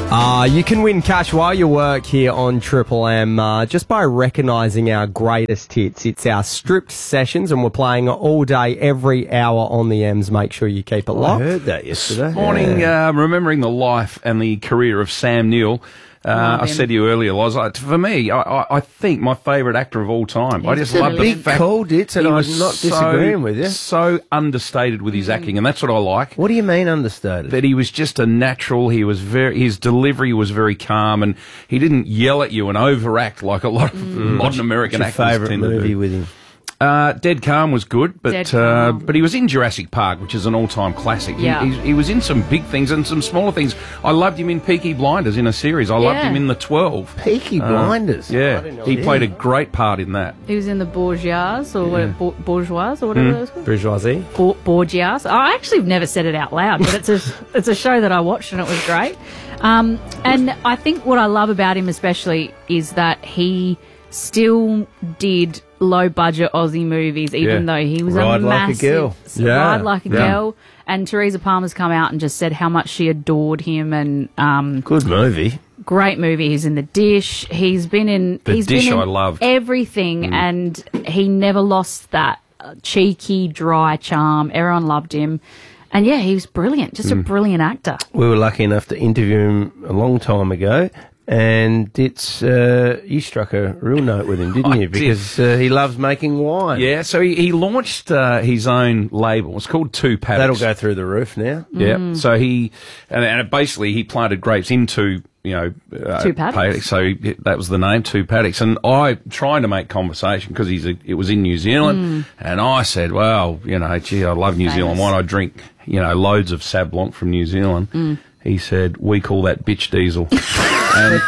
You can win cash while you work here on Triple M just by recognising our greatest hits. It's our stripped sessions, and we're playing all day, every hour on the M's. Make sure you keep it locked. I heard that yesterday. Morning, remembering the life and the career of Sam Neill. I said to you earlier, Loz, for me, I think my favourite actor of all time. I just love the fact called it, and I'm not disagreeing with you. So understated with his acting, and that's what I like. What do you mean understated? That he was just a natural. He was his delivery was very calm, and he didn't yell at you and overact like a lot of modern American actors tend to do. What's your favourite movie with him? Dead Calm was good, but he was in Jurassic Park, which is an all-time classic. Yeah. He was in some big things and some smaller things. I loved him in Peaky Blinders in a series. I loved him in The 12. Peaky Blinders? Yeah, he played a great part in that. He was in the Bourgeois or Bourgeois or whatever it was called. Bourgeoisie. Bourgeois. I actually have never said it out loud, but it's a show that I watched and it was great. And I think what I love about him especially is that he still did low-budget Aussie movies, even though he was Ride a massive... Like a Girl. Ride Like a Girl. And Teresa Palmer's come out and just said how much she adored him. And good movie. Great movie. He's in The Dish. He's been in... The Dish I loved. Everything, and he never lost that cheeky, dry charm. Everyone loved him. And, yeah, he was brilliant. Just a brilliant actor. We were lucky enough to interview him a long time ago. And it's you struck a real note with him, didn't you? Because he loves making wine. Yeah, so he launched his own label. It's called Two Paddocks. That'll go through the roof now. Yeah, so basically he planted grapes into, Two Paddocks. So that was the name, Two Paddocks. And I tried to make conversation because it was in New Zealand, and I said, well, gee, I love New Zealand wine. I drink, loads of Sauv Blanc from New Zealand. He said, we call that bitch diesel. And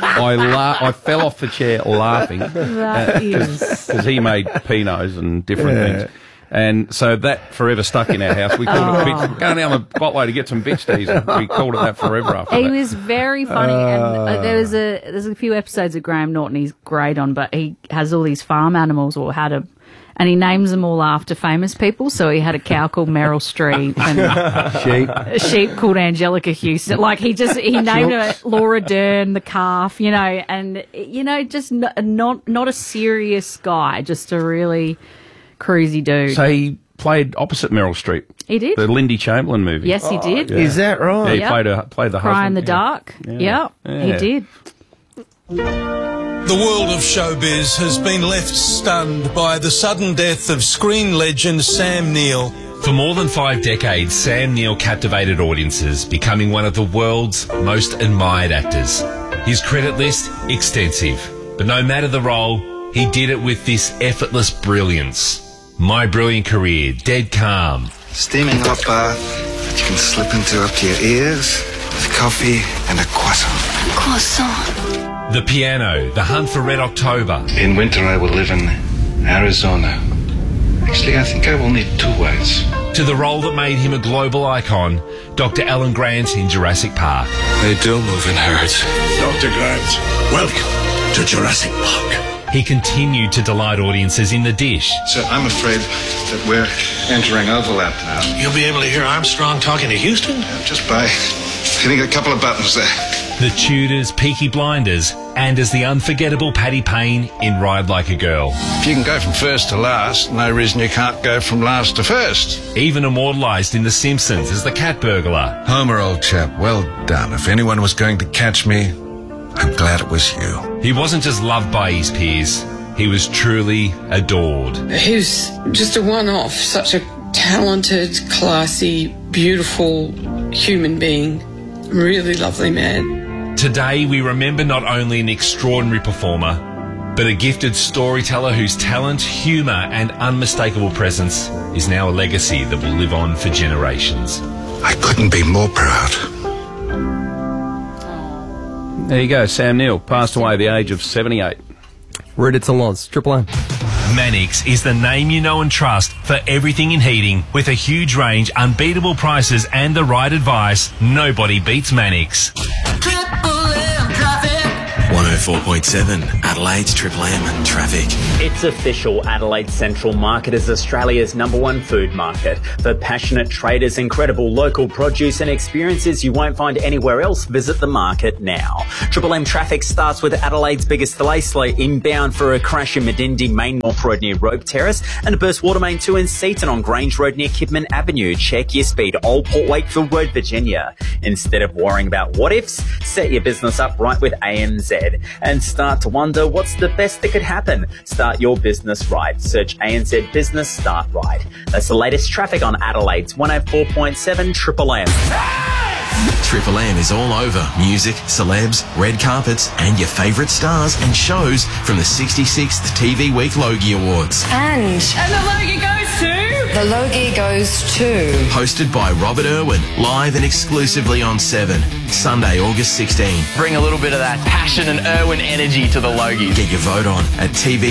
I fell off the chair laughing. That is... Because he made Pinots and different things. And so that forever stuck in our house. We called it bitch. Going down the Botlow to get some bitch diesel. We called it that forever after that. He was very funny. And there's a few episodes of Graham Norton he's great on, but he has all these farm animals and he names them all after famous people. So he had a cow called Meryl Streep and a sheep called Angelica Houston. Like he named her Laura Dern, the calf, and just not a serious guy, just a really cruisy dude. So he played opposite Meryl Streep. He did. The Lindy Chamberlain movie. Yes, he did. Yeah. Is that right? Yeah, he played the Cry husband. in the Dark. Yeah, he did. The world of showbiz has been left stunned by the sudden death of screen legend Sam Neill. For more than 5 decades, Sam Neill captivated audiences, becoming one of the world's most admired actors. His credit list, extensive. But no matter the role, he did it with this effortless brilliance. My Brilliant Career, Dead Calm. Steaming hot bath that you can slip into up to your ears with coffee and a croissant. Croissant. The Piano, The Hunt for Red October. In winter I will live in Arizona. Actually, I think I will need 2 wives. To the role that made him a global icon, Dr. Alan Grant in Jurassic Park. They do move in herds. Dr. Grant, welcome to Jurassic Park. He continued to delight audiences in The Dish. So I'm afraid that we're entering overlap now. You'll be able to hear Armstrong talking to Houston? Just by hitting a couple of buttons there. The Tudors, Peaky Blinders, and as the unforgettable Paddy Payne in Ride Like a Girl. If you can go from first to last, no reason you can't go from last to first. Even immortalised in The Simpsons as the cat burglar. Homer, old chap, well done. If anyone was going to catch me, I'm glad it was you. He wasn't just loved by his peers, he was truly adored. He was just a one-off, such a talented, classy, beautiful human being. Really lovely man. Today we remember not only an extraordinary performer, but a gifted storyteller whose talent, humour and unmistakable presence is now a legacy that will live on for generations. I couldn't be more proud. There you go, Sam Neill passed away at the age of 78. Rooted to Loz, Triple M. Mannix is the name you know and trust for everything in heating. With a huge range, unbeatable prices and the right advice, nobody beats Mannix. Triple M traffic. 104.7 Adelaide's Triple M traffic. It's official. Adelaide Central Market is Australia's #1 food market. For passionate traders, incredible local produce and experiences you won't find anywhere else, visit the market now. Triple M traffic starts with Adelaide's biggest delay, slow inbound for a crash in Medindi Main North Road near Rope Terrace and a burst water main 2 in Seaton on Grange Road near Kidman Avenue. Check your speed, Old Port Wakefield Road, Virginia. Instead of worrying about what ifs, set your business up right with ANZ and start to wonder what's the best that could happen. Start your business right. Search ANZ Business Start Right. That's the latest traffic on Adelaide's 104.7 Triple M. Triple M is all over music, celebs, red carpets, and your favourite stars and shows from the 66th TV Week Logie Awards. And the Logie goes to... The Logie goes to... Hosted by Robert Irwin, live and exclusively on 7, Sunday, August 16. Bring a little bit of that passion and Irwin energy to the Logies. Get your vote on at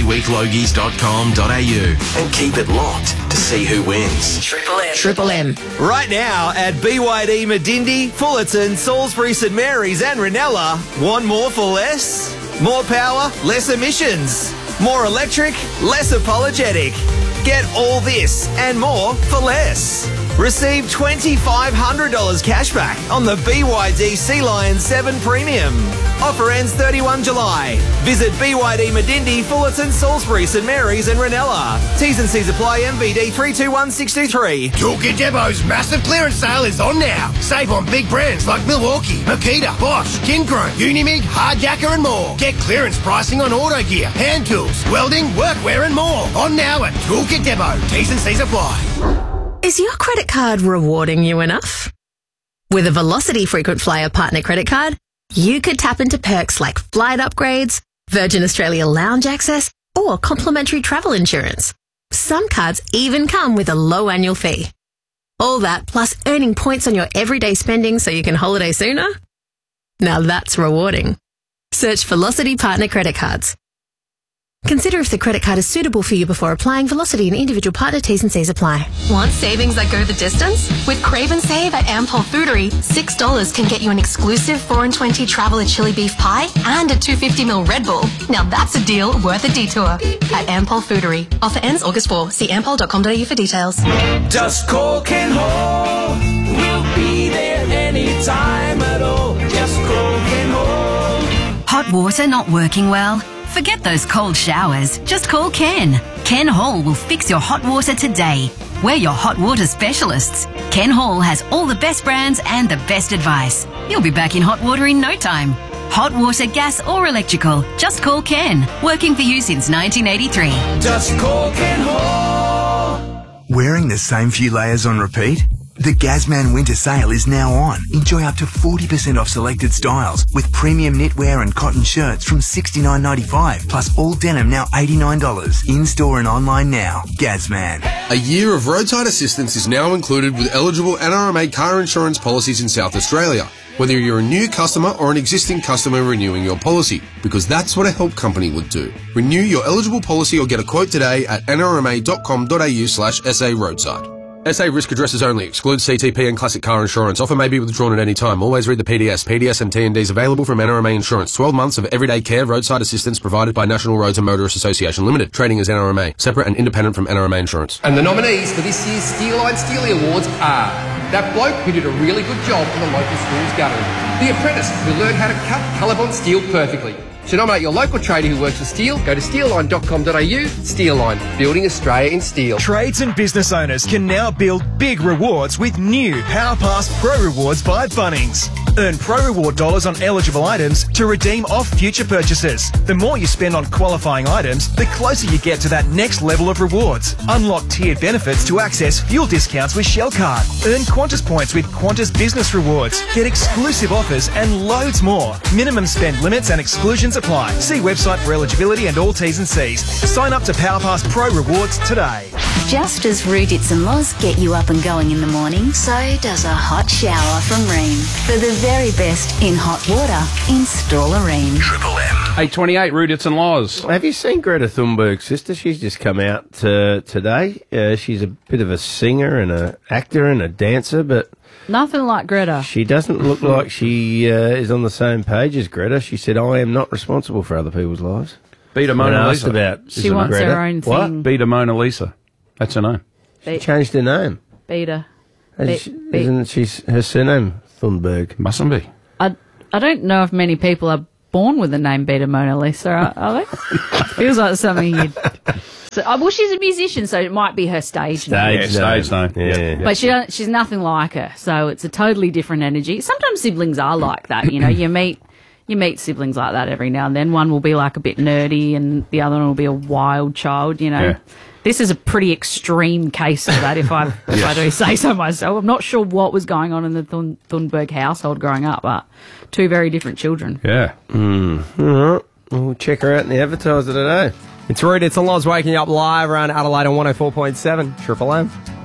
tvweeklogies.com.au and keep it locked to see who wins. Triple M. Triple M. Right now at BYD Medindi, Fullerton, Salisbury, St Mary's and Ranella. Want more for less? More power, less emissions. More electric, less apologetic. Get all this and more for less. Receive $2,500 cash back on the BYD Sea Lion 7 Premium. Offer ends 31 July. Visit BYD Medindi, Fullerton, Salisbury, St Mary's and Ranella. T's and C's apply. MVD 321623. Toolkit Depot's massive clearance sale is on now. Save on big brands like Milwaukee, Makita, Bosch, Kinchrome, Unimig, Hardjacker and more. Get clearance pricing on auto gear, hand tools, welding, workwear and more. On now at Toolkit Depot. T's and C's apply. Is your credit card rewarding you enough? With a Velocity Frequent Flyer Partner Credit Card, you could tap into perks like flight upgrades, Virgin Australia lounge access, or complimentary travel insurance. Some cards even come with a low annual fee. All that plus earning points on your everyday spending so you can holiday sooner? Now that's rewarding. Search Velocity Partner Credit Cards. Consider if the credit card is suitable for you before applying. Velocity and individual partner T's and C's apply. Want savings that go the distance? With Crave and Save at Ampol Foodery, $6 can get you an exclusive 4 and 20 Traveller Chili Beef Pie and a 250ml Red Bull. Now that's a deal worth a detour. At Ampol Foodery. Offer ends August 4. See ampol.com.au for details. Just call Ken Hall. We'll be there anytime at all. Just call Ken Hall. Hot water not working well? Forget those cold showers. Just call Ken. Ken Hall will fix your hot water today. We're your hot water specialists. Ken Hall has all the best brands and the best advice. You'll be back in hot water in no time. Hot water, gas or electrical. Just call Ken. Working for you since 1983. Just call Ken Hall. Wearing the same few layers on repeat? The Gazman Winter Sale is now on. Enjoy up to 40% off selected styles with premium knitwear and cotton shirts from $69.95 plus all denim now $89. In-store and online now. Gazman. A year of roadside assistance is now included with eligible NRMA car insurance policies in South Australia, whether you're a new customer or an existing customer renewing your policy, because that's what a help company would do. Renew your eligible policy or get a quote today at nrma.com.au/SA roadside. SA risk addresses only. Excludes CTP and classic car insurance. Offer may be withdrawn at any time. Always read the PDS. PDS and TNDs available from NRMA Insurance. 12 months of everyday care roadside assistance provided by National Roads and Motorists Association Limited. Trading as NRMA. Separate and independent from NRMA Insurance. And the nominees for this year's Steeline Steely Awards are that bloke who did a really good job for the local school's guttering, the apprentice who learned how to cut Colorbond steel perfectly. To nominate your local trader who works with steel, go to steelline.com.au. Steelline, building Australia in steel. Trades and business owners can now build big rewards with new PowerPass Pro Rewards by Bunnings. Earn Pro Reward dollars on eligible items to redeem off future purchases. The more you spend on qualifying items, the closer you get to that next level of rewards. Unlock tiered benefits to access fuel discounts with Shell Card. Earn Qantas points with Qantas Business Rewards. Get exclusive offers and loads more. Minimum spend limits and exclusions apply. See website for eligibility and all T's and C's. Sign up to PowerPass Pro Rewards today. Just as Rudits and Loz get you up and going in the morning, so does a hot shower from Rheem. For the very best in hot water, install a Rheem. Triple M. 8:28, Rudits and Laws. Have you seen Greta Thunberg's sister? She's just come out today. She's a bit of a singer and an actor and a dancer, but Nothing like Greta. She doesn't look like she is on the same page as Greta. She said, I am not responsible for other people's lives. Beta When Mona asked Lisa. about She wants Greta. her own What? thing. Beta Mona Lisa. That's her name. She changed her name. Beta. Isn't she her surname Thunberg? Mustn't be. I don't know if many people are born with the name Beta Mona Lisa, are they? Feels like something you'd... So, well, she's a musician, so it might be her stage name. Stage name. Yeah. But she's nothing like her, so it's a totally different energy. Sometimes siblings are like that, you know. You meet siblings like that every now and then. One will be like a bit nerdy, and the other one will be a wild child, you know. Yeah. This is a pretty extreme case of that, if I do say so myself. I'm not sure what was going on in the Thunberg household growing up, but two very different children. Yeah. All right. We'll check her out in the advertiser today. It's Rude, it's on Loz waking you up live around Adelaide on 104.7 Triple M.